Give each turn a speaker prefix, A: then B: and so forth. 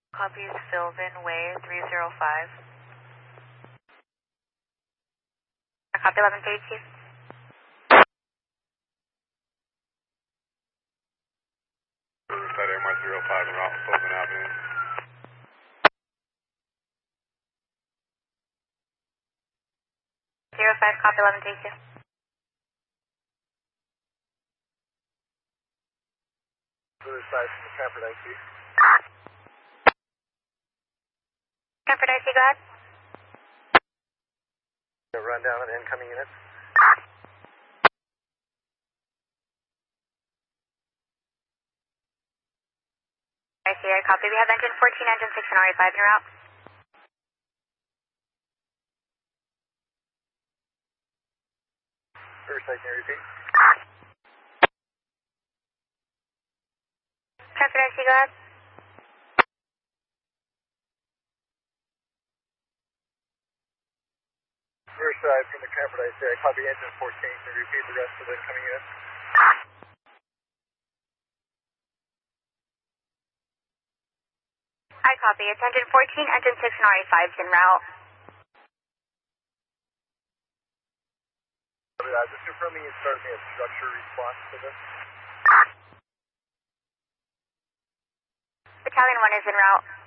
A: Copies Sylvan Way 305. Copy 1132.
B: Riverside AMR 305 and Ralph Sylvan Avenue.
A: 05, copy 1132.
B: Riverside from the Cranford IC.
A: Cranford IC, go ahead.
B: Rundown of the incoming units.
A: IC, I copy. We have engine 14, engine 6, and RA5 en route.
B: Riverside, can you repeat?
A: Cranford IC, go ahead.
B: Riverside from the Cranford IC. I copy engine 14. Can you repeat the rest of the incoming units?
A: I copy. It's engine 14, engine 6, and RA5's en route.
B: Just confirming you started me a structure response to this.
A: Battalion 1 is en route.